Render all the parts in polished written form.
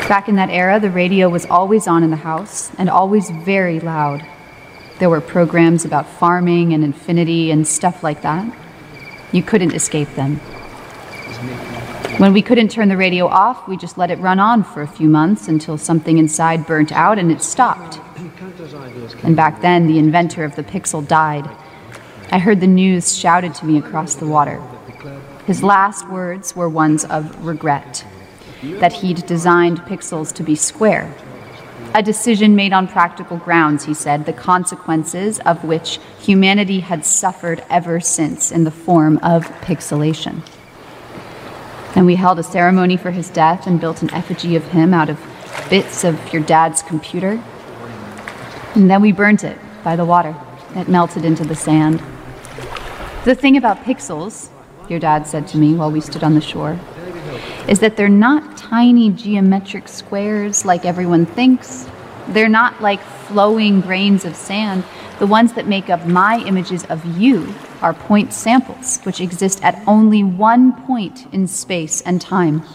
Back in that era, the radio was always on in the house and always very loud. There were programs about farming and infinity and stuff like that. You couldn't escape them. When we couldn't turn the radio off, we just let it run on for a few months until something inside burnt out and it stopped. And back then, the inventor of the Pixel died. I heard the news shouted to me across the water. His last words were ones of regret, that he'd designed Pixels to be square. A decision made on practical grounds, he said, the consequences of which humanity had suffered ever since in the form of pixelation. And we held a ceremony for his death and built an effigy of him out of bits of your dad's computer. And then we burnt it by the water. It melted into the sand. The thing about pixels, your dad said to me while we stood on the shore, is that they're not tiny geometric squares like everyone thinks. They're not like flowing grains of sand. The ones that make up my images of you are point samples, which exist at only one point in space and time.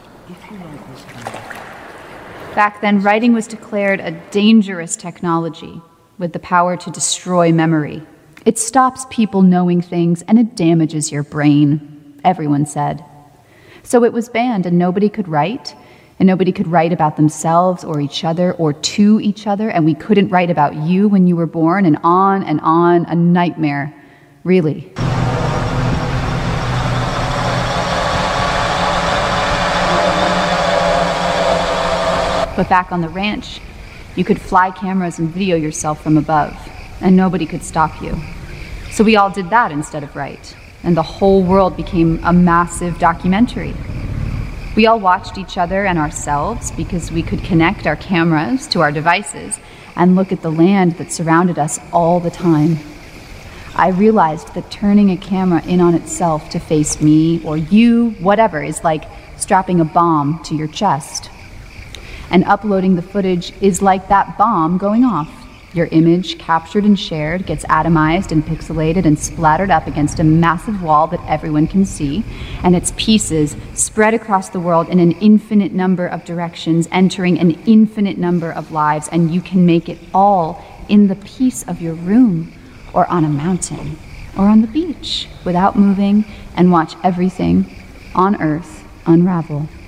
Back then, writing was declared a dangerous technology with the power to destroy memory. It stops people knowing things and it damages your brain, everyone said. So it was banned and nobody could write about themselves or each other or to each other, and we couldn't write about you when you were born, and on, a nightmare, really. But back on the ranch, you could fly cameras and video yourself from above, and nobody could stop you. So we all did that instead of write, and the whole world became a massive documentary. We all watched each other and ourselves because we could connect our cameras to our devices and look at the land that surrounded us all the time. I realized that turning a camera in on itself to face me or you, whatever, is like strapping a bomb to your chest. And uploading the footage is like that bomb going off. Your image, captured and shared, gets atomized and pixelated and splattered up against a massive wall that everyone can see, and its pieces spread across the world in an infinite number of directions, entering an infinite number of lives, and you can make it all in the peace of your room, or on a mountain, or on the beach, without moving, and watch everything on Earth unravel.